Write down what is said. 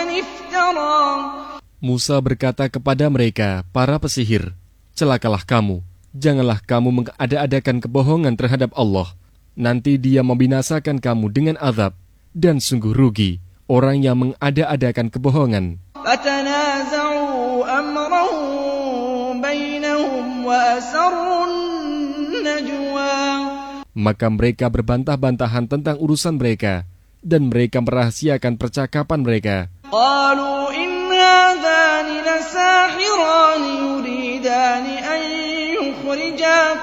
من افترى. Musa berkata kepada mereka, para pesihir, celakalah kamu, janganlah kamu mengada-adakan kebohongan terhadap Allah. Nanti Dia membinasakan kamu dengan azab, dan sungguh rugi orang yang mengada-adakan kebohongan. فتنازعوا أمرهم بينهم وأسروا النجوى. Maka mereka berbantah-bantahan tentang urusan mereka, dan mereka merahasiakan percakapan mereka. قالوا إن هذان لساحران يريدان أن يخرجاكم